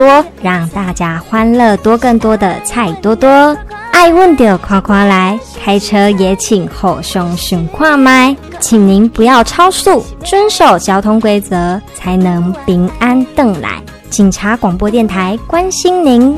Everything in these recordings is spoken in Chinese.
多，让大家欢乐多更多的菜多多。爱问就夸夸来，开车也请后胸熊跨麦，请您不要超速，遵守交通规则，才能平安回来。警察广播电台关心您。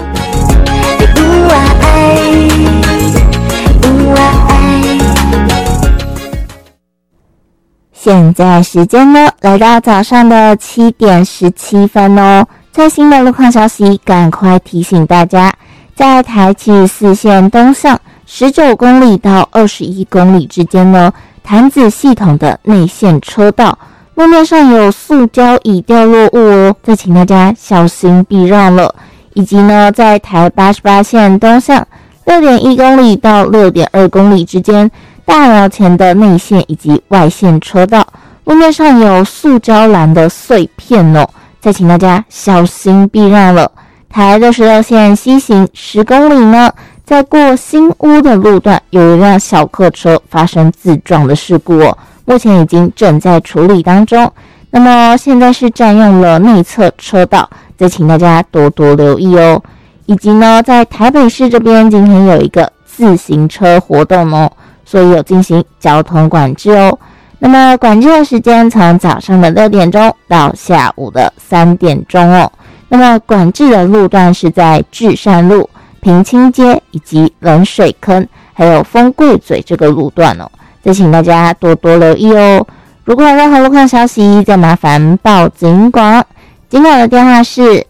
现在时间呢，来到早上的7点17分哦。最新的路况消息，赶快提醒大家，在台74线东向19公里到21公里之间呢，潭子系统的内线车道路面上有塑胶已掉落物哦，再请大家小心避让了。以及呢，在台88线东向6.1公里到6.2公里之间，大寮前的内线以及外线车道路面上有塑胶栏的碎片哦，再请大家小心避让了。台66线西行10公里呢，在过新屋的路段有一辆小客车发生自撞的事故哦，目前已经正在处理当中。那么现在是占用了内侧车道，再请大家多多留意哦。以及呢，在台北市这边今天有一个自行车活动哦，所以有进行交通管制哦。那么管制的时间从早上的6点钟到下午的3点钟哦。那么管制的路段是在至善路、平清街以及冷水坑还有丰贵嘴这个路段哦，再请大家多多留意哦。如果有任何路况消息，再麻烦报警广。警广的电话是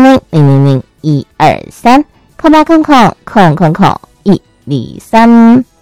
0800000123，0800000123。